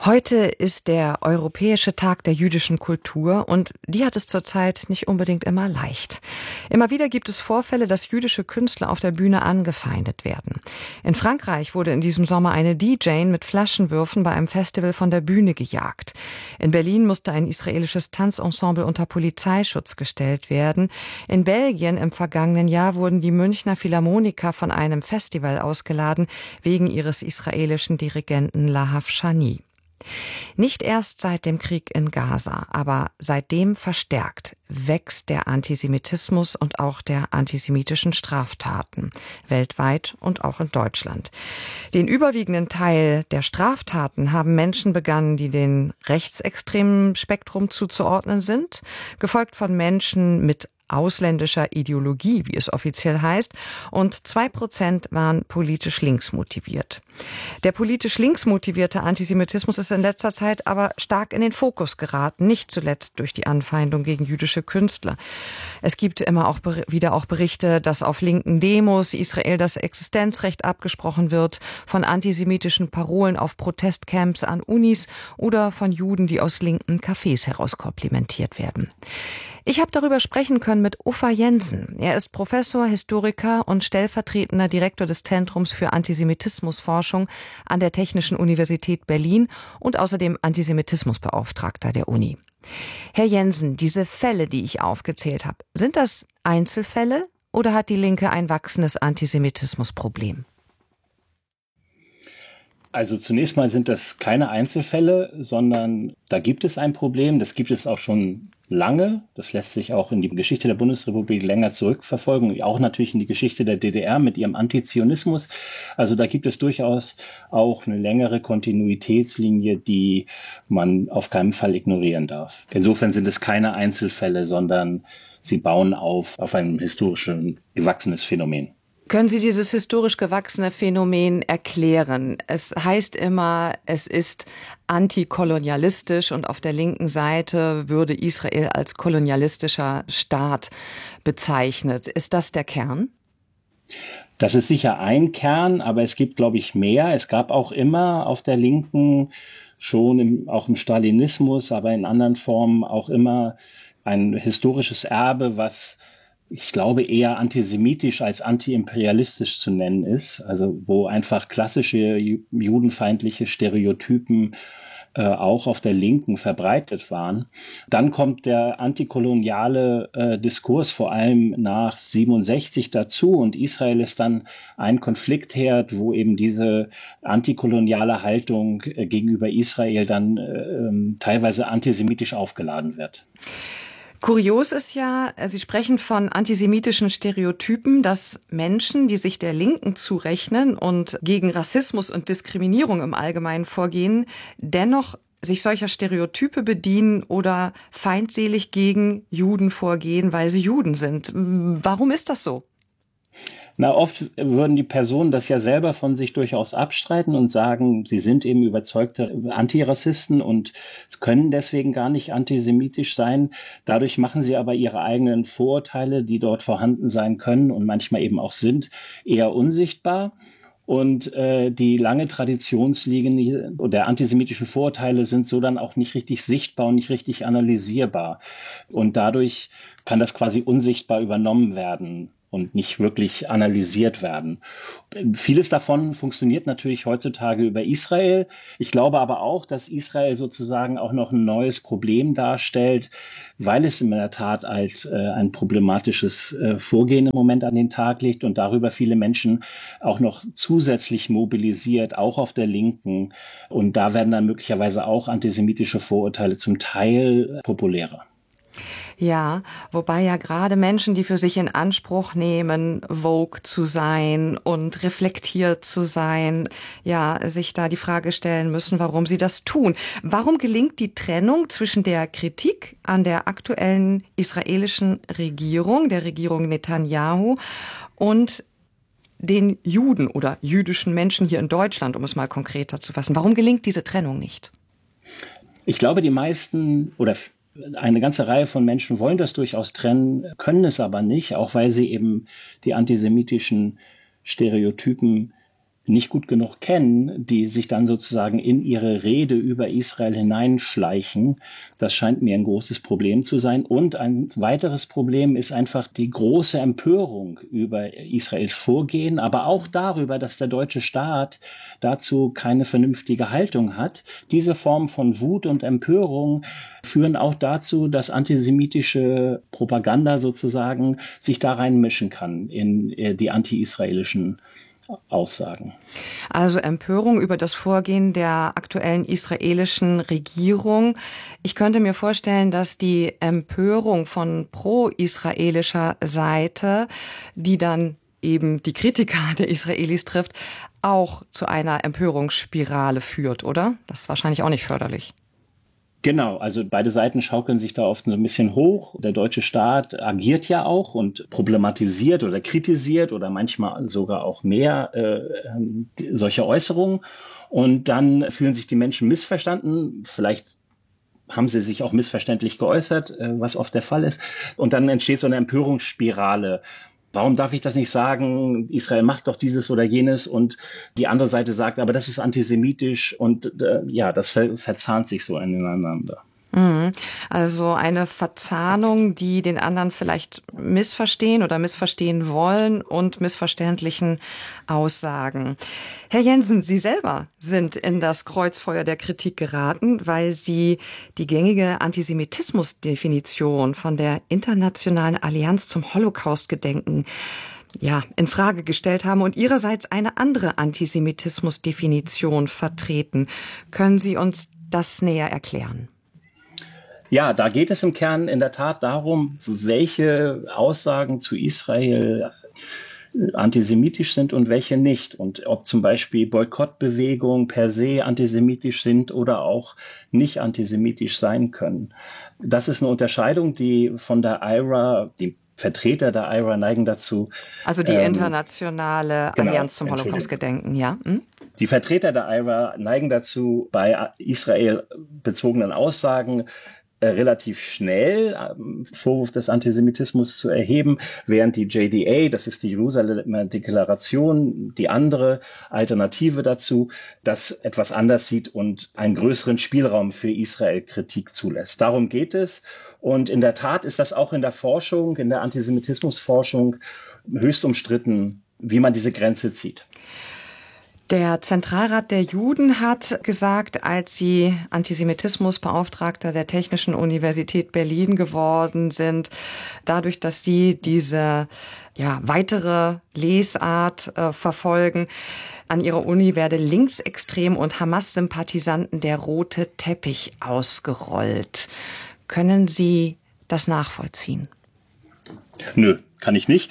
Heute ist der Europäische Tag der jüdischen Kultur und die hat es zurzeit nicht unbedingt immer leicht. Immer wieder gibt es Vorfälle, dass jüdische Künstler auf der Bühne angefeindet werden. In Frankreich wurde in diesem Sommer eine DJ mit Flaschenwürfen bei einem Festival von der Bühne gejagt. In Berlin musste ein israelisches Tanzensemble unter Polizeischutz gestellt werden. In Belgien im vergangenen Jahr wurden die Münchner Philharmoniker von einem Festival ausgeladen wegen ihres israelischen Dirigenten Lahav Shani. Nicht erst seit dem Krieg in Gaza, aber seitdem verstärkt wächst der Antisemitismus und auch der antisemitischen Straftaten, weltweit und auch in Deutschland. Den überwiegenden Teil der Straftaten haben Menschen begangen, die den rechtsextremen Spektrum zuzuordnen sind, gefolgt von Menschen mit ausländischer Ideologie, wie es offiziell heißt, und 2% waren politisch links motiviert. Der politisch links motivierte Antisemitismus ist in letzter Zeit aber stark in den Fokus geraten, nicht zuletzt durch die Anfeindung gegen jüdische Künstler. Es gibt immer auch wieder auch Berichte, dass auf linken Demos Israel das Existenzrecht abgesprochen wird, von antisemitischen Parolen auf Protestcamps an Unis oder von Juden, die aus linken Cafés heraus komplimentiert werden. Ich habe darüber sprechen können mit Uffa Jensen. Er ist Professor, Historiker und stellvertretender Direktor des Zentrums für Antisemitismusforschung an der Technischen Universität Berlin und außerdem Antisemitismusbeauftragter der Uni. Herr Jensen, diese Fälle, die ich aufgezählt habe, sind das Einzelfälle oder hat die Linke ein wachsendes Antisemitismusproblem? Also zunächst mal sind das keine Einzelfälle, sondern da gibt es ein Problem. Das gibt es auch schon lange. Das lässt sich auch in die Geschichte der Bundesrepublik länger zurückverfolgen, auch natürlich in die Geschichte der DDR mit ihrem Antizionismus. Also da gibt es durchaus auch eine längere Kontinuitätslinie, die man auf keinen Fall ignorieren darf. Insofern sind es keine Einzelfälle, sondern sie bauen auf ein historisch gewachsenes Phänomen. Können Sie dieses historisch gewachsene Phänomen erklären? Es heißt immer, es ist antikolonialistisch und auf der linken Seite würde Israel als kolonialistischer Staat bezeichnet. Ist das der Kern? Das ist sicher ein Kern, aber es gibt, glaube ich, mehr. Es gab auch immer auf der Linken, auch im Stalinismus, aber in anderen Formen auch immer ein historisches Erbe, was ich glaube, eher antisemitisch als antiimperialistisch zu nennen ist, also wo einfach klassische judenfeindliche Stereotypen auch auf der Linken verbreitet waren. Dann kommt der antikoloniale Diskurs vor allem nach 67 dazu und Israel ist dann ein Konfliktherd, wo eben diese antikoloniale Haltung gegenüber Israel dann teilweise antisemitisch aufgeladen wird. Kurios ist ja, Sie sprechen von antisemitischen Stereotypen, dass Menschen, die sich der Linken zurechnen und gegen Rassismus und Diskriminierung im Allgemeinen vorgehen, dennoch sich solcher Stereotype bedienen oder feindselig gegen Juden vorgehen, weil sie Juden sind. Warum ist das so? Na, oft würden die Personen das ja selber von sich durchaus abstreiten und sagen, sie sind eben überzeugte Antirassisten und können deswegen gar nicht antisemitisch sein. Dadurch machen sie aber ihre eigenen Vorurteile, die dort vorhanden sein können und manchmal eben auch sind, eher unsichtbar. Und die lange Traditionslinie der antisemitischen Vorurteile sind so dann auch nicht richtig sichtbar und nicht richtig analysierbar. Und dadurch kann das quasi unsichtbar übernommen werden und nicht wirklich analysiert werden. Vieles davon funktioniert natürlich heutzutage über Israel. Ich glaube aber auch, dass Israel sozusagen auch noch ein neues Problem darstellt, weil es in der Tat als ein problematisches Vorgehen im Moment an den Tag legt und darüber viele Menschen auch noch zusätzlich mobilisiert, auch auf der Linken. Und da werden dann möglicherweise auch antisemitische Vorurteile zum Teil populärer. Ja, wobei ja gerade Menschen, die für sich in Anspruch nehmen, woke zu sein und reflektiert zu sein, ja, sich da die Frage stellen müssen, warum sie das tun. Warum gelingt die Trennung zwischen der Kritik an der aktuellen israelischen Regierung, der Regierung Netanyahu, und den Juden oder jüdischen Menschen hier in Deutschland, um es mal konkreter zu fassen? Warum gelingt diese Trennung nicht? Ich glaube, die meisten oder eine ganze Reihe von Menschen wollen das durchaus trennen, können es aber nicht, auch weil sie eben die antisemitischen Stereotypen nicht gut genug kennen, die sich dann sozusagen in ihre Rede über Israel hineinschleichen. Das scheint mir ein großes Problem zu sein. Und ein weiteres Problem ist einfach die große Empörung über Israels Vorgehen, aber auch darüber, dass der deutsche Staat dazu keine vernünftige Haltung hat. Diese Form von Wut und Empörung führen auch dazu, dass antisemitische Propaganda sozusagen sich da reinmischen kann in die anti-israelischen Aussagen. Also Empörung über das Vorgehen der aktuellen israelischen Regierung. Ich könnte mir vorstellen, dass die Empörung von pro-israelischer Seite, die dann eben die Kritiker der Israelis trifft, auch zu einer Empörungsspirale führt, oder? Das ist wahrscheinlich auch nicht förderlich. Genau, also beide Seiten schaukeln sich da oft so ein bisschen hoch. Der deutsche Staat agiert ja auch und problematisiert oder kritisiert oder manchmal sogar auch mehr solche Äußerungen. Und dann fühlen sich die Menschen missverstanden. Vielleicht haben sie sich auch missverständlich geäußert, was oft der Fall ist. Und dann entsteht so eine Empörungsspirale. Warum darf ich das nicht sagen? Israel macht doch dieses oder jenes, und die andere Seite sagt, aber das ist antisemitisch, und ja, das verzahnt sich so ineinander. Also eine Verzahnung, die den anderen vielleicht missverstehen oder missverstehen wollen und missverständlichen Aussagen. Herr Jensen, Sie selber sind in das Kreuzfeuer der Kritik geraten, weil Sie die gängige Antisemitismusdefinition von der Internationalen Allianz zum Holocaust-Gedenken in Frage gestellt haben und Ihrerseits eine andere Antisemitismusdefinition vertreten. Können Sie uns das näher erklären? Ja, da geht es im Kern in der Tat darum, welche Aussagen zu Israel antisemitisch sind und welche nicht. Und ob zum Beispiel Boykottbewegungen per se antisemitisch sind oder auch nicht antisemitisch sein können. Das ist eine Unterscheidung, die von der IRA, die Vertreter der IRA neigen dazu. Also die Internationale Allianz zum Holocaust-Gedenken, ja. Die Vertreter der IRA neigen dazu, bei Israel bezogenen Aussagen relativ schnell Vorwurf des Antisemitismus zu erheben, während die JDA, das ist die Jerusalemer Deklaration, die andere Alternative dazu, das etwas anders sieht und einen größeren Spielraum für Israel-Kritik zulässt. Darum geht es. Und in der Tat ist das auch in der Forschung, in der Antisemitismusforschung höchst umstritten, wie man diese Grenze zieht. Der Zentralrat der Juden hat gesagt, als sie Antisemitismusbeauftragter der Technischen Universität Berlin geworden sind, dadurch, dass sie diese weitere Lesart verfolgen, an ihrer Uni werde Linksextrem und Hamas-Sympathisanten der rote Teppich ausgerollt. Können Sie das nachvollziehen? Nö, kann ich nicht.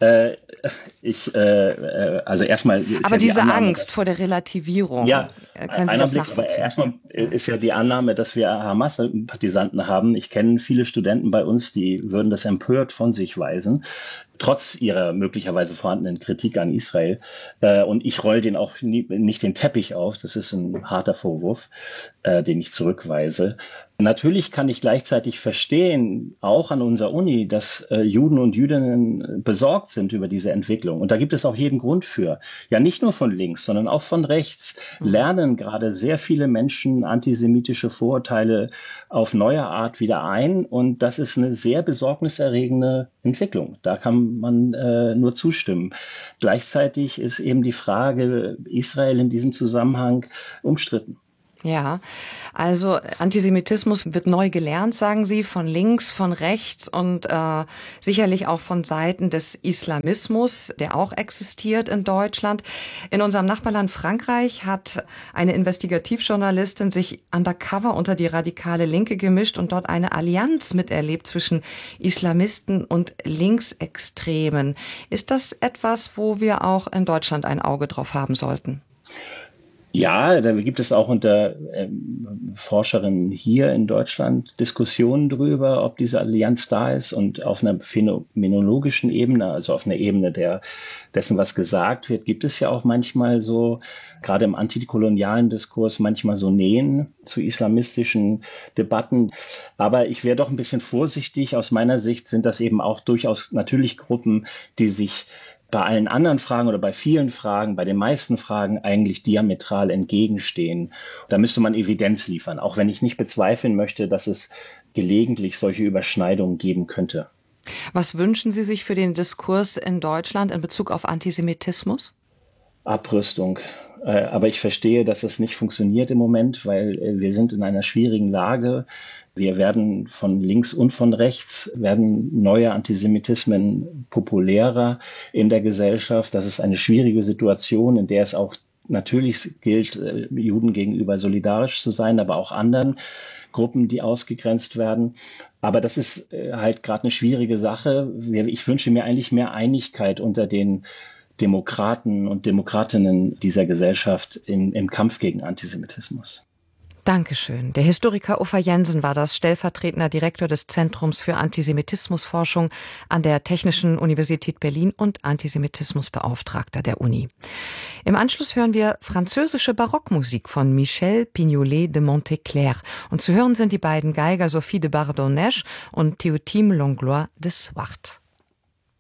Also erstmal. Aber diese Angst vor der Relativierung, können Sie das nachvollziehen? Erstmal ist ja die Annahme, dass wir Hamas-Sympathisanten haben. Ich kenne viele Studenten bei uns, die würden das empört von sich weisen, trotz ihrer möglicherweise vorhandenen Kritik an Israel. Und ich roll den auch nicht den Teppich auf. Das ist ein harter Vorwurf, den ich zurückweise. Natürlich kann ich gleichzeitig verstehen, auch an unserer Uni, dass Juden und Jüdinnen besorgt sind über diese Entwicklung. Und da gibt es auch jeden Grund für. Ja, nicht nur von links, sondern auch von rechts lernen gerade sehr viele Menschen antisemitische Vorurteile auf neue Art wieder ein. Und das ist eine sehr besorgniserregende Entwicklung. Da kann man nur zustimmen. Gleichzeitig ist eben die Frage Israel in diesem Zusammenhang umstritten. Ja, also Antisemitismus wird neu gelernt, sagen Sie, von links, von rechts und sicherlich auch von Seiten des Islamismus, der auch existiert in Deutschland. In unserem Nachbarland Frankreich hat eine Investigativjournalistin sich undercover unter die radikale Linke gemischt und dort eine Allianz miterlebt zwischen Islamisten und Linksextremen. Ist das etwas, wo wir auch in Deutschland ein Auge drauf haben sollten? Ja, da gibt es auch unter Forscherinnen hier in Deutschland Diskussionen darüber, ob diese Allianz da ist, und auf einer phänomenologischen Ebene, also auf einer Ebene dessen, was gesagt wird, gibt es ja auch manchmal so, gerade im antikolonialen Diskurs, manchmal so Nähen zu islamistischen Debatten. Aber ich wäre doch ein bisschen vorsichtig. Aus meiner Sicht sind das eben auch durchaus natürlich Gruppen, die sich bei allen anderen Fragen oder bei vielen Fragen, bei den meisten Fragen eigentlich diametral entgegenstehen. Da müsste man Evidenz liefern, auch wenn ich nicht bezweifeln möchte, dass es gelegentlich solche Überschneidungen geben könnte. Was wünschen Sie sich für den Diskurs in Deutschland in Bezug auf Antisemitismus? Abrüstung. Aber ich verstehe, dass es nicht funktioniert im Moment, weil wir sind in einer schwierigen Lage. Wir werden von links und von rechts, werden neue Antisemitismen populärer in der Gesellschaft. Das ist eine schwierige Situation, in der es auch natürlich gilt, Juden gegenüber solidarisch zu sein, aber auch anderen Gruppen, die ausgegrenzt werden. Aber das ist halt gerade eine schwierige Sache. Ich wünsche mir eigentlich mehr Einigkeit unter den Demokraten und Demokratinnen dieser Gesellschaft im Kampf gegen Antisemitismus. Dankeschön. Der Historiker Uffe Jensen war das, stellvertretender Direktor des Zentrums für Antisemitismusforschung an der Technischen Universität Berlin und Antisemitismusbeauftragter der Uni. Im Anschluss hören wir französische Barockmusik von Michel Pignolet de Monteclair. Und zu hören sind die beiden Geiger Sophie de Bardonnèche und Théotime Langlois de Swart.